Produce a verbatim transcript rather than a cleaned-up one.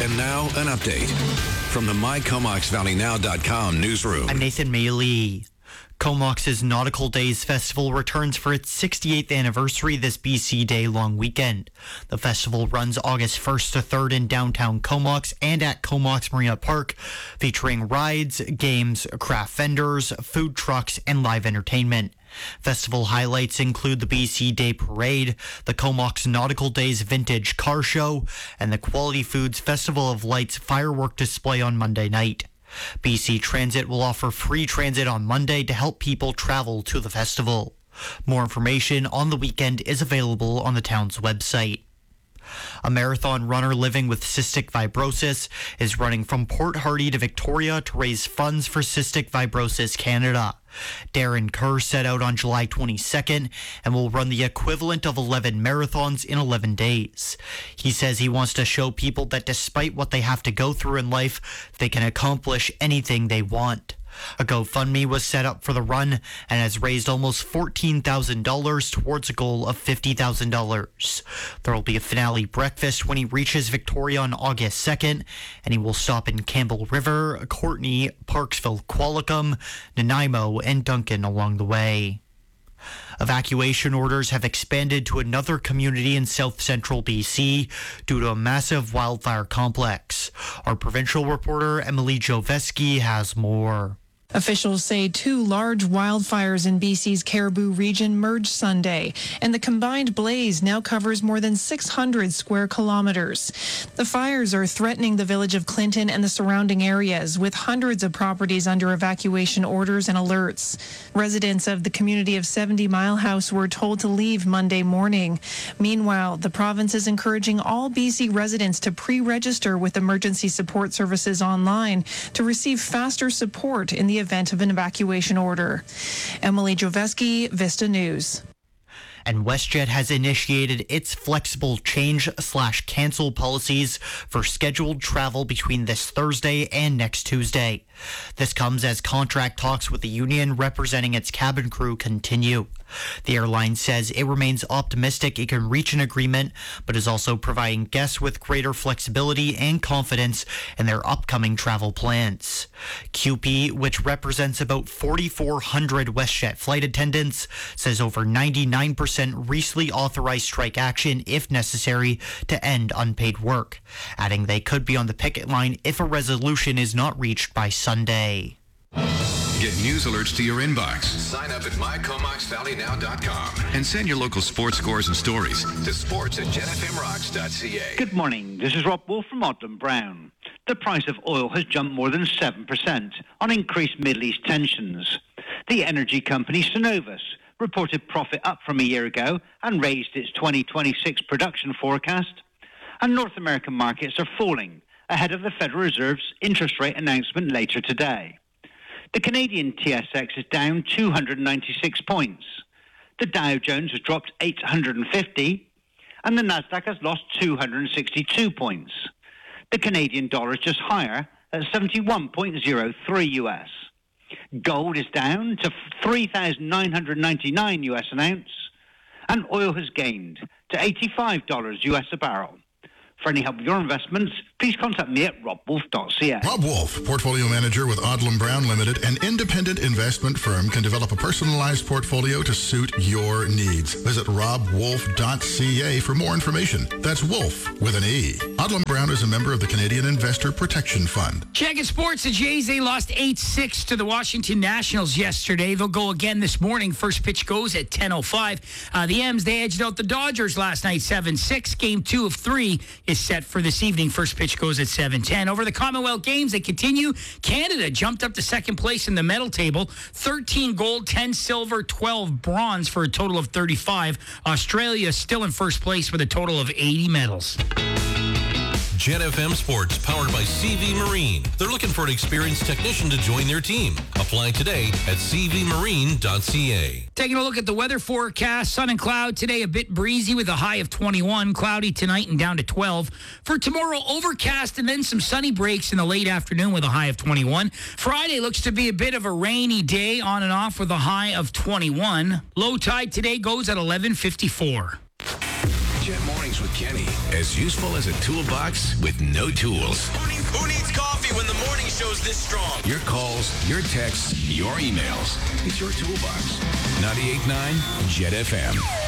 And now, an update from the my comox valley now dot com newsroom. I'm Nathan Maley. Comox's Nautical Days Festival returns for its sixty-eighth anniversary this B C Day long weekend. The festival runs August first to third in downtown Comox and at Comox Marina Park, featuring rides, games, craft vendors, food trucks, and live entertainment. Festival highlights include the B C Day Parade, the Comox Nautical Days Vintage Car Show, and the Quality Foods Festival of Lights firework display on Monday night. B C Transit will offer free transit on Monday to help people travel to the festival. More information on the weekend is available on the town's website. A marathon runner living with cystic fibrosis is running from Port Hardy to Victoria to raise funds for Cystic Fibrosis Canada. Darren Kerr set out on July twenty-second and will run the equivalent of eleven marathons in eleven days. He says he wants to show people that despite what they have to go through in life, they can accomplish anything they want. A GoFundMe was set up for the run and has raised almost fourteen thousand dollars towards a goal of fifty thousand dollars. There will be a finale breakfast when he reaches Victoria on August second, and he will stop in Campbell River, Courtenay, Parksville, Qualicum, Nanaimo, and Duncan along the way. Evacuation orders have expanded to another community in south central B C due to a massive wildfire complex. Our provincial reporter Emily Joveski has more. Officials say two large wildfires in B C's Cariboo region merged Sunday, and the combined blaze now covers more than six hundred square kilometers. The fires are threatening the village of Clinton and the surrounding areas, with hundreds of properties under evacuation orders and alerts. Residents of the community of seventy Mile House were told to leave Monday morning. Meanwhile, the province is encouraging all B C residents to pre-register with emergency support services online to receive faster support in the event of an evacuation order. Emily Joveski, Vista News. And WestJet has initiated its flexible change slash cancel policies for scheduled travel between this Thursday and next Tuesday. This comes as contract talks with the union representing its cabin crew continue. The airline says it remains optimistic it can reach an agreement, but is also providing guests with greater flexibility and confidence in their upcoming travel plans. Q P, which represents about forty-four hundred WestJet flight attendants, says over ninety-nine percent recently authorized strike action if necessary to end unpaid work, adding they could be on the picket line if a resolution is not reached by Sunday. Get news alerts to your inbox. Sign up at my comox valley now dot com and send your local sports scores and stories to sports at gen f m rocks dot c a. Good morning. This is Rob Wolf from Odlum Brown. The price of oil has jumped more than seven percent on increased Middle East tensions. The energy company Cenovus reported profit up from a year ago and raised its twenty twenty-six production forecast. And North American markets are falling ahead of the Federal Reserve's interest rate announcement later today. The Canadian T S X is down two hundred ninety-six points. The Dow Jones has dropped eight hundred fifty, and the Nasdaq has lost two hundred sixty-two points. The Canadian dollar is just higher at seventy-one point zero three U S. Gold is down to three thousand nine hundred ninety-nine U S an ounce, and oil has gained to eighty-five dollars U S a barrel. For any help with your investments, please contact me at rob wolf dot c a. Rob Wolf, Portfolio Manager with Odlum Brown Limited, an independent investment firm, can develop a personalized portfolio to suit your needs. Visit rob wolf dot c a for more information. That's Wolf with an E. Odlum Brown is a member of the Canadian Investor Protection Fund. Checking sports, the Jays, they lost eight six to the Washington Nationals yesterday. They'll go again this morning. First pitch goes at ten oh five. Uh, the M's, they edged out the Dodgers last night seven six. Game two of three is set for this evening. First pitch goes at seven ten. Over the Commonwealth Games, they continue. Canada jumped up to second place in the medal table. thirteen gold, ten silver, twelve bronze for a total of thirty-five. Australia still in first place with a total of eighty medals. Gen F M Sports, powered by C V Marine. They're looking for an experienced technician to join their team. Apply today at c v marine dot c a. Taking a look at the weather forecast, sun and cloud today, a bit breezy with a high of twenty-one, cloudy tonight and down to twelve. For tomorrow, overcast and then some sunny breaks in the late afternoon with a high of twenty-one. Friday looks to be a bit of a rainy day on and off with a high of twenty-one. Low tide today goes at eleven fifty-four. Jet Mornings with Kenny, as useful as a toolbox with no tools. Who needs, who needs coffee when the morning show's this strong? Your calls, your texts, your emails. It's your toolbox. ninety-eight point nine Jet F M.